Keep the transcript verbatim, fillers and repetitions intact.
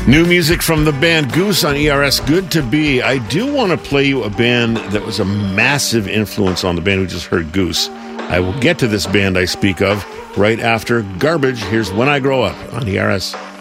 New music from the band Goose on E R S. Good to Be. I do want to play you a band that was a massive influence on the band who just heard Goose. I will get to this band I speak of right after Garbage. Here's When I Grow Up on E R S.